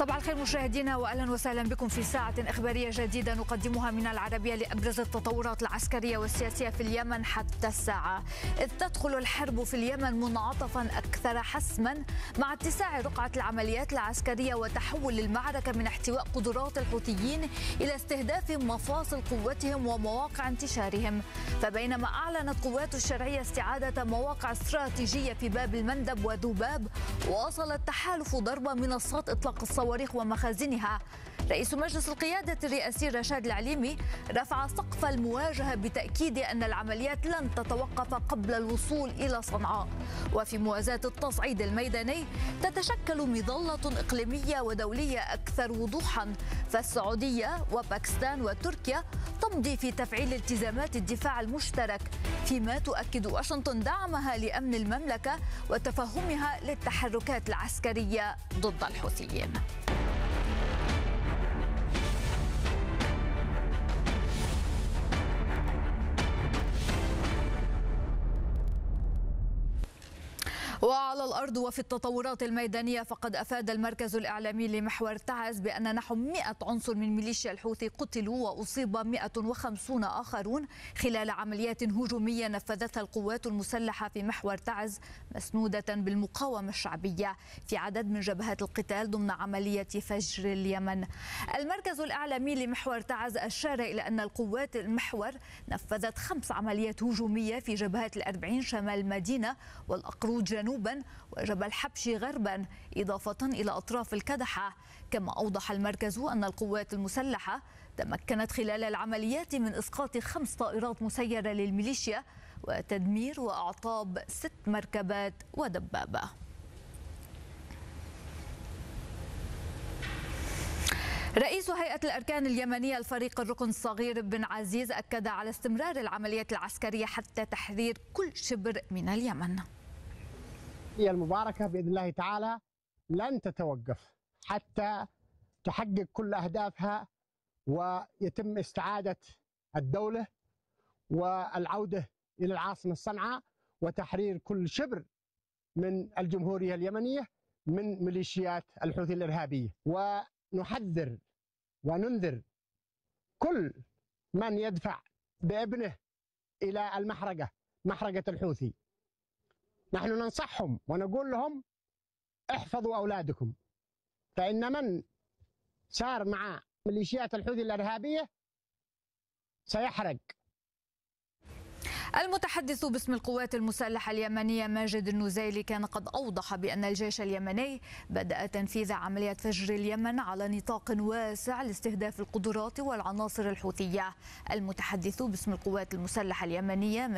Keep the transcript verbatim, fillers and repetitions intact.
صباح الخير مشاهدينا واهلا وسهلا بكم في ساعة اخبارية جديدة نقدمها من العربية لابرز التطورات العسكرية والسياسية في اليمن حتى الساعة، اذ تدخل الحرب في اليمن منعطفا اكثر حسما مع اتساع رقعة العمليات العسكرية وتحول المعركة من احتواء قدرات الحوثيين الى استهداف مفاصل قوتهم ومواقع انتشارهم. فبينما اعلنت قوات الشرعية استعادة مواقع استراتيجية في باب المندب وذباب، واصل التحالف ضرب منصات اطلاق الصواريخ ومخازنها. رئيس مجلس القيادة الرئاسي رشاد العليمي رفع سقف المواجهة بتأكيد أن العمليات لن تتوقف قبل الوصول إلى صنعاء. وفي موازاة التصعيد الميداني تتشكل مظلة إقليمية ودولية أكثر وضوحا، فالسعودية وباكستان وتركيا تمضي في تفعيل التزامات الدفاع المشترك، فيما تؤكد واشنطن دعمها لأمن المملكة وتفهمها للتحركات العسكرية ضد الحوثيين. وعلى الأرض وفي التطورات الميدانية، فقد أفاد المركز الإعلامي لمحور تعز بأن نحو مئة عنصر من ميليشيا الحوثي قتلوا وأصيب مئة وخمسين آخرون خلال عمليات هجومية نفذتها القوات المسلحة في محور تعز مسنودة بالمقاومة الشعبية في عدد من جبهات القتال ضمن عملية فجر اليمن. المركز الإعلامي لمحور تعز أشار إلى أن القوات المحور نفذت خمس عمليات هجومية في جبهات الأربعين شمال المدينة والأقروج جنوبا وجبل حبشي غربا، إضافة إلى أطراف الكدحة. كما أوضح المركز أن القوات المسلحة تمكنت خلال العمليات من إسقاط خمس طائرات مسيرة للميليشيا وتدمير وأعطاب ست مركبات ودبابة. رئيس هيئة الأركان اليمنية الفريق الركن الصغير بن عزيز أكد على استمرار العمليات العسكرية حتى تحرير كل شبر من اليمن. هي المباركة بإذن الله تعالى لن تتوقف حتى تحقق كل أهدافها ويتم استعادة الدولة والعودة إلى العاصمة صنعاء وتحرير كل شبر من الجمهورية اليمنية من ميليشيات الحوثي الإرهابية. ونحذر وننذر كل من يدفع بابنه إلى المحرقة، محرقة الحوثي. نحن ننصحهم ونقول لهم احفظوا أولادكم، فإن من سار مع ميليشيات الحوثي الإرهابية سيحرق. المتحدث باسم القوات المسلحة اليمنية ماجد النزيلي كان قد أوضح بأن الجيش اليمني بدأ تنفيذ عمليات فجر اليمن على نطاق واسع لاستهداف القدرات والعناصر الحوثية. المتحدث باسم القوات المسلحة اليمنية